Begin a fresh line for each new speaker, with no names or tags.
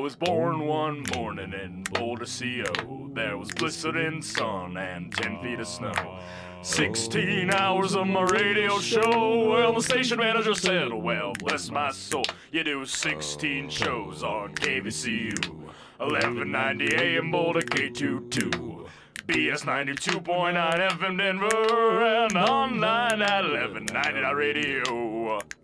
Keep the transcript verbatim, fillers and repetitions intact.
was born one morning in Boulder, C O. There was blistering sun and ten feet of snow. Sixteen hours of my radio show. Well, the station manager said, well, bless my soul, you do sixteen shows on K V C U. eleven ninety A M Boulder K twenty-two. B S ninety-two point nine F M Denver and online at eleven ninety radio.